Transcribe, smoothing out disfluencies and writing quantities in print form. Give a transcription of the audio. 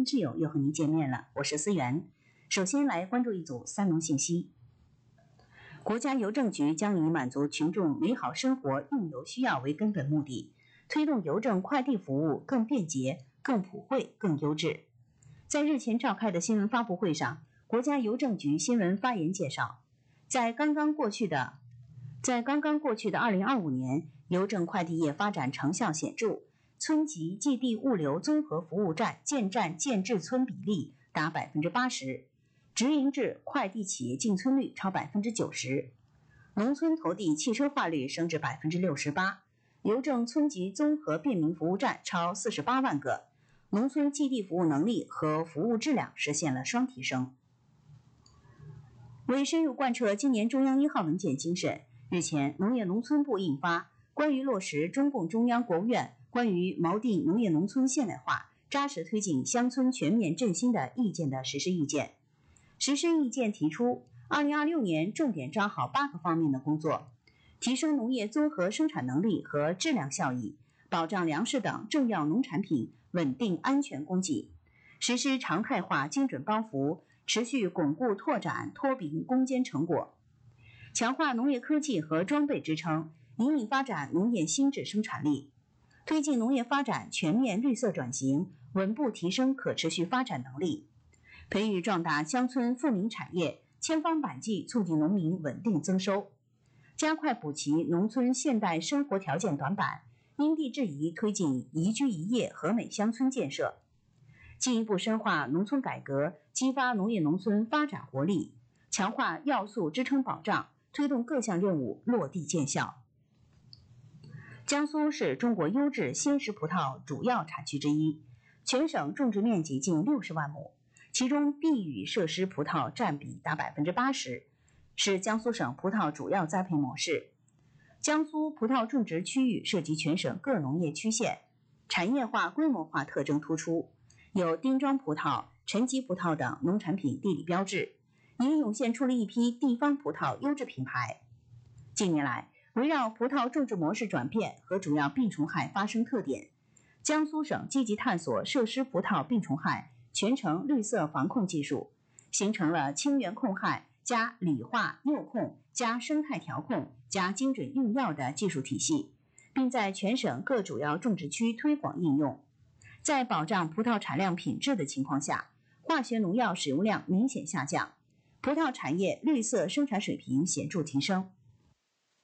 挚友又和您见面了，我是思源。首先来关注一组三农信息。国家邮政局将以满足群众美好生活用邮需要为根本目的，推动邮政快递服务更便捷、更普惠、更优质。在日前召开的新闻发布会上，国家邮政局新闻发言介绍，在刚刚过去的2025年，邮政快递业发展成效显著，村级寄递物流综合服务站建制村比例达 80%， 直营制快递企业进村率超 90%， 农村投递汽车化率升至 68%， 邮政村级综合便民服务站超48万个，农村寄递服务能力和服务质量实现了双提升。为深入贯彻今年中央1号文件精神，日前，农业农村部印发《关于落实中共中央、国务院关于锚定农业农村现代化、扎实推进乡村全面振兴的意见》的实施意见。实施意见提出，2026年重点抓好8个方面的工作，提升农业综合生产能力和质量效益，保障粮食等重要农产品稳定安全供给，实施常态化精准帮扶，持续巩固拓展脱贫攻坚成果，强化农业科技和装备支撑，引领发展农业新质生产力，推进农业发展全面绿色转型，稳步提升可持续发展能力，培育壮大乡村富民产业，千方百计促进农民稳定增收，加快补齐农村现代生活条件短板，因地制宜推进宜居宜业和美乡村建设，进一步深化农村改革，激发农业农村发展活力，强化要素支撑保障，推动各项任务落地见效。江苏是中国优质鲜食葡萄主要产区之一，全省种植面积近60万亩，其中避雨设施葡萄占比达 80%， 是江苏省葡萄主要栽培模式。江苏葡萄种植区域涉及全省各农业区县，产业化规模化特征突出，有丁庄葡萄、陈吉葡萄等农产品地理标志，也涌现出了一批地方葡萄优质品牌。近年来，围绕葡萄种植模式转变和主要病虫害发生特点，江苏省积极探索设施葡萄病虫害全程绿色防控技术，形成了清源控害加理化诱控加生态调控加精准用药的技术体系，并在全省各主要种植区推广应用。在保障葡萄产量品质的情况下，化学农药使用量明显下降，葡萄产业绿色生产水平显著提升。